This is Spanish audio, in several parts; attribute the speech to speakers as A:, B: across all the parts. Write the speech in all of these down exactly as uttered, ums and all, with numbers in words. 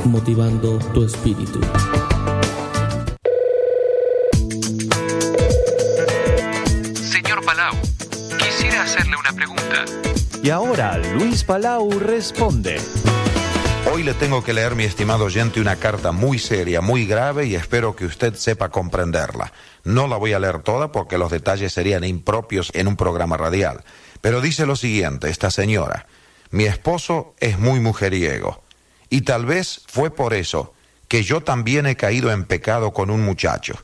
A: motivando tu espíritu.
B: Señor Palau, quisiera hacerle una pregunta.
C: Y ahora Luis Palau responde.
D: Hoy le tengo que leer, mi estimado oyente, una carta muy seria, muy grave, y espero que usted sepa comprenderla. No la voy a leer toda porque los detalles serían impropios en un programa radial. Pero dice lo siguiente, esta señora: mi esposo es muy mujeriego, y tal vez fue por eso que yo también he caído en pecado con un muchacho.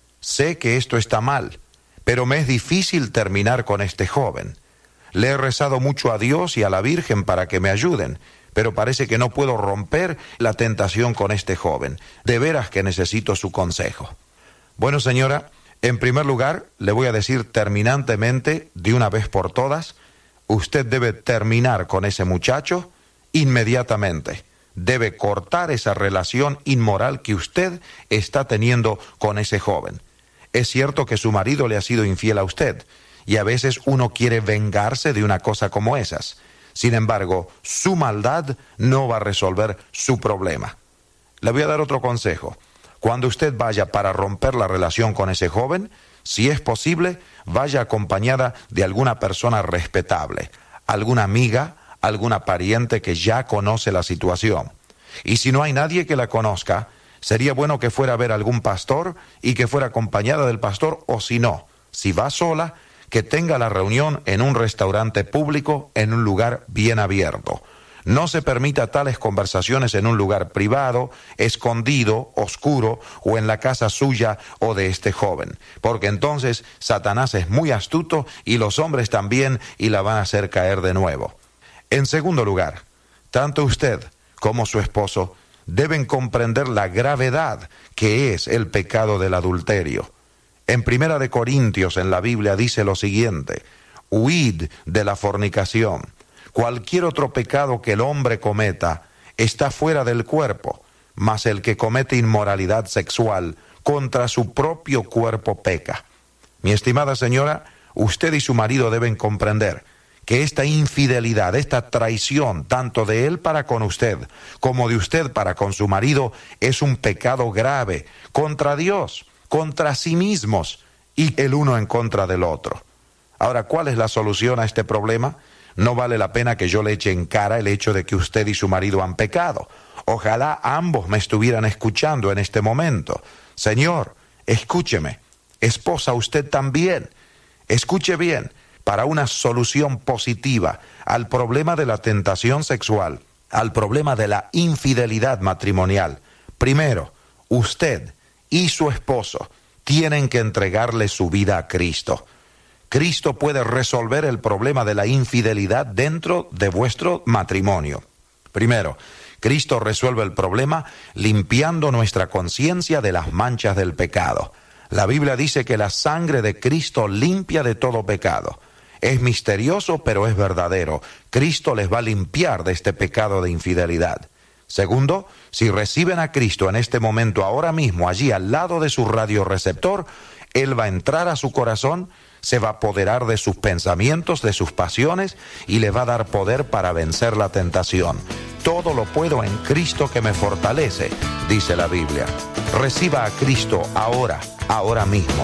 D: Sé que esto está mal, pero me es difícil terminar con este joven. Le he rezado mucho a Dios y a la Virgen para que me ayuden, pero parece que no puedo romper la tentación con este joven. De veras que necesito su consejo. Bueno, señora, en primer lugar, le voy a decir terminantemente, de una vez por todas, usted debe terminar con ese muchacho inmediatamente. Debe cortar esa relación inmoral que usted está teniendo con ese joven. Es cierto que su marido le ha sido infiel a usted, y a veces uno quiere vengarse de una cosa como esas. Sin embargo, su maldad no va a resolver su problema. Le voy a dar otro consejo. Cuando usted vaya para romper la relación con ese joven, si es posible, vaya acompañada de alguna persona respetable, alguna amiga, alguna pariente que ya conoce la situación. Y si no hay nadie que la conozca, sería bueno que fuera a ver a algún pastor y que fuera acompañada del pastor, o si no, si va sola, que tenga la reunión en un restaurante público, en un lugar bien abierto. No se permita tales conversaciones en un lugar privado, escondido, oscuro, o en la casa suya o de este joven, porque entonces Satanás es muy astuto y los hombres también, y la van a hacer caer de nuevo. En segundo lugar, tanto usted como su esposo deben comprender la gravedad que es el pecado del adulterio. En Primera de Corintios, en la Biblia, dice lo siguiente: huid de la fornicación. Cualquier otro pecado que el hombre cometa está fuera del cuerpo, mas el que comete inmoralidad sexual contra su propio cuerpo peca. Mi estimada señora, usted y su marido deben comprender que esta infidelidad, esta traición, tanto de él para con usted como de usted para con su marido, es un pecado grave contra Dios, contra sí mismos, y el uno en contra del otro. Ahora, ¿cuál es la solución a este problema? No vale la pena que yo le eche en cara el hecho de que usted y su marido han pecado. Ojalá ambos me estuvieran escuchando en este momento. Señor, escúcheme. Esposa, usted también. Escuche bien. Para una solución positiva al problema de la tentación sexual, al problema de la infidelidad matrimonial, primero, usted y su esposo tienen que entregarle su vida a Cristo. Cristo puede resolver el problema de la infidelidad dentro de vuestro matrimonio. Primero, Cristo resuelve el problema limpiando nuestra conciencia de las manchas del pecado. La Biblia dice que la sangre de Cristo limpia de todo pecado. Es misterioso, pero es verdadero. Cristo les va a limpiar de este pecado de infidelidad. Segundo, si reciben a Cristo en este momento, ahora mismo, allí al lado de su radioreceptor, Él va a entrar a su corazón, se va a apoderar de sus pensamientos, de sus pasiones, y le va a dar poder para vencer la tentación. Todo lo puedo en Cristo que me fortalece, dice la Biblia. Reciba a Cristo ahora, ahora mismo.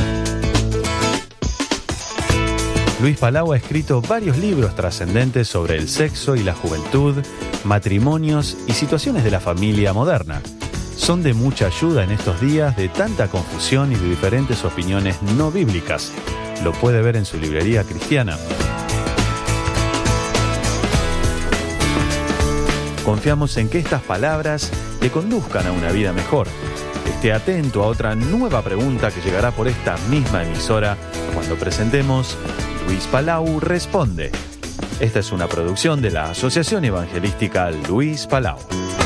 C: Luis Palau ha escrito varios libros trascendentes sobre el sexo y la juventud, matrimonios y situaciones de la familia moderna. Son de mucha ayuda en estos días de tanta confusión y de diferentes opiniones no bíblicas. Lo puede ver en su librería cristiana. Confiamos en que estas palabras te conduzcan a una vida mejor. Esté atento a otra nueva pregunta que llegará por esta misma emisora cuando presentemos Luis Palau Responde. Esta es una producción de la Asociación Evangelística Luis Palau.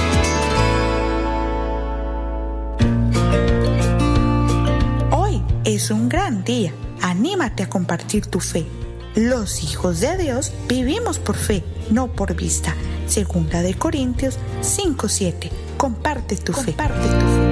E: Hoy es un gran día. Anímate a compartir tu fe. Los hijos de Dios vivimos por fe, no por vista. Segunda de Corintios cinco siete. Comparte tu fe. Comparte tu fe.